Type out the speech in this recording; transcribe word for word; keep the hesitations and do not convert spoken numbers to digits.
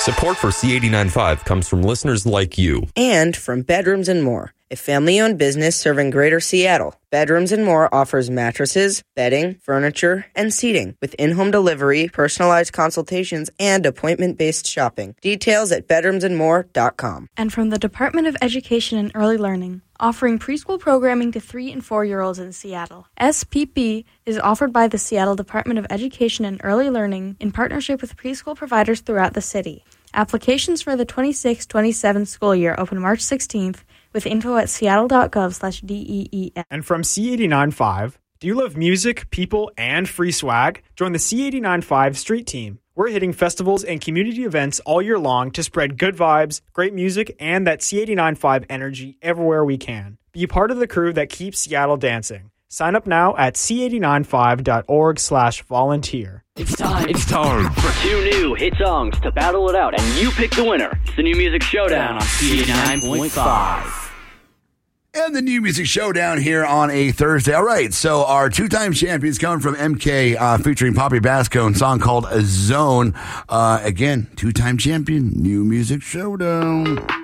Support for C eighty-nine point five comes from listeners like you. And from Bedrooms and More, a family-owned business serving Greater Seattle. Bedrooms and More offers mattresses, bedding, furniture, and seating with in-home delivery, personalized consultations, and appointment-based shopping. Details at bedrooms and more dot com. And from the Department of Education and Early Learning, offering preschool programming to three and four-year-olds in Seattle. S P P is offered by the Seattle Department of Education and Early Learning in partnership with preschool providers throughout the city. Applications for the twenty-six twenty-seven school year open March sixteenth with info at seattle.gov slash DEEF. And from C eighty-nine point five, do you love music, people, and free swag? Join the C eighty-nine point five Street Team. We're hitting festivals and community events all year long to spread good vibes, great music, and that C eighty-nine point five energy everywhere we can. Be a part of the crew that keeps Seattle dancing. Sign up now at c eighty-nine five dot org slash volunteer. It's time. It's time for two new hit songs to battle it out, and you pick the winner. It's the New Music Showdown on C eighty-nine point five. And the New Music Showdown here on a Thursday. All right, so our two-time champions coming from M K uh, featuring Poppy Basco, a song called Zone. Uh, again, two-time champion, New Music Showdown.